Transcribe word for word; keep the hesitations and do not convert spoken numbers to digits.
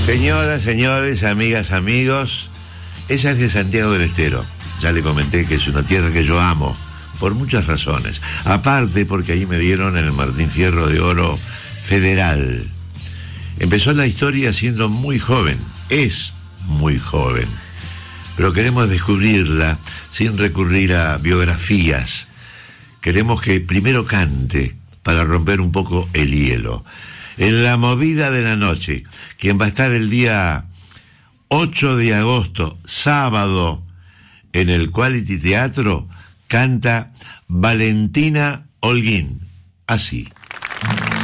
Señoras, señores, amigas, amigos, ella es de Santiago del Estero. Ya le comenté que es una tierra que yo amo, por muchas razones. Aparte, porque ahí me dieron el Martín Fierro de Oro Federal. Empezó la historia siendo muy joven, es muy joven, pero queremos descubrirla sin recurrir a biografías. Queremos que primero cante para romper un poco el hielo. En la movida de la noche, quien va a estar el día ocho de agosto, sábado, en el Quality Teatro, canta Valentina Holguín. Así.